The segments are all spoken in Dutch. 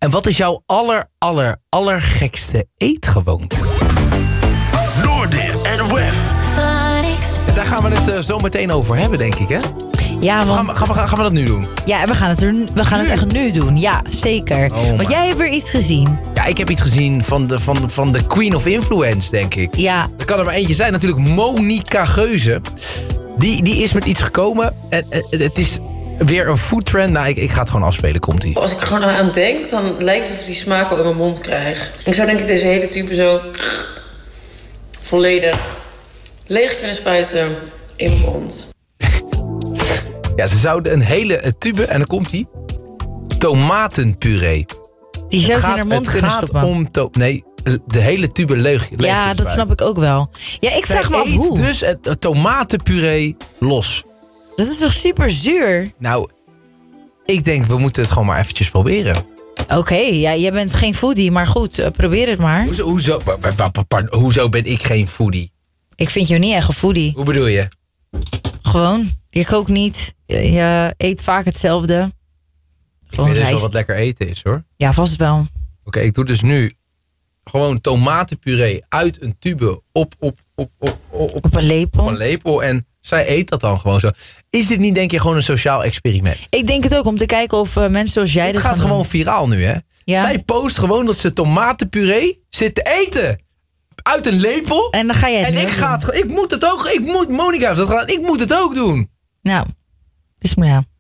En wat is jouw allergekste eetgewoonte? Noordir en Wef. En daar gaan we het zo meteen over hebben, denk ik, hè? Ja, want... Gaan we dat nu doen? Ja, we gaan het echt nu doen. Ja, zeker. Want jij hebt weer iets gezien. Ja, ik heb iets gezien van de Queen of Influence, denk ik. Ja. Er kan er maar eentje zijn. Natuurlijk Monica Geuze. Die is met iets gekomen. En het is weer een foodtrend. Nou, ik ga het gewoon afspelen. Komt-ie. Als ik er gewoon aan denk, dan lijkt het of ik die smaak wel in mijn mond krijg. Ik zou denk ik deze hele tube zo volledig leeg kunnen spuiten in mijn mond. Ja, ze zouden een hele tube, en dan komt-ie, tomatenpuree. Die zou ze in haar mond kunnen stoppen. Het gaat om de hele tube leeg. Ja, dat snap ik ook wel. Ja, ik vraag me af hoe. Dus het tomatenpuree los. Dat is toch super zuur? Nou, ik denk we moeten het gewoon maar eventjes proberen. Oké, ja, jij bent geen foodie, maar goed, probeer het maar. Hoezo ben ik geen foodie? Ik vind jou niet echt een foodie. Hoe bedoel je? Gewoon, je kookt niet. Je eet vaak hetzelfde. Gewoon Ik weet dus rijst. wel wat lekker eten is, hoor. Ja, vast wel. Oké, ik doe dus nu gewoon tomatenpuree uit een tube op Op een lepel. een lepel. En zij eet dat dan gewoon zo. Is dit niet, denk je, gewoon een sociaal experiment? Ik denk het ook, om te kijken of mensen zoals jij Het dat gaat gaan gewoon doen. viraal nu, hè? Ja. Zij post gewoon dat ze tomatenpuree zit te eten. Uit een lepel. En dan ga jij het En nu ik ook ga doen. het. Ik moet het ook. Monica heeft dat gedaan. Ik moet het ook doen. Nou, dus maar ja.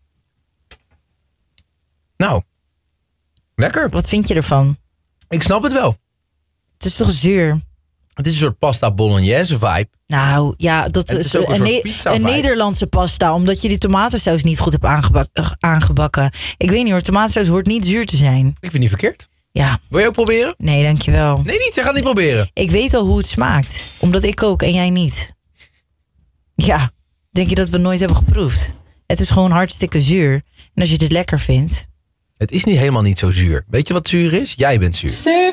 Nou, lekker. Wat vind je ervan? Ik snap het wel. Het is toch zuur? Het is een soort pasta bolognese vibe. Nou, ja, dat Het is is ook een soort pizza een vibe. Nederlandse pasta, omdat je die tomatensaus niet goed hebt aangebakken. Ik weet niet hoor, tomatensaus hoort niet zuur te zijn. Ik vind het niet verkeerd. Ja, Wil je ook proberen? nee, dankjewel. Nee, niet. Je gaat het niet proberen. Ik weet al hoe het smaakt, omdat ik kook en jij niet. Ja, denk je dat we het nooit hebben geproefd? Het is gewoon hartstikke zuur. En als je dit lekker vindt... Het is niet helemaal niet zo zuur. Weet je wat zuur is? Jij bent zuur.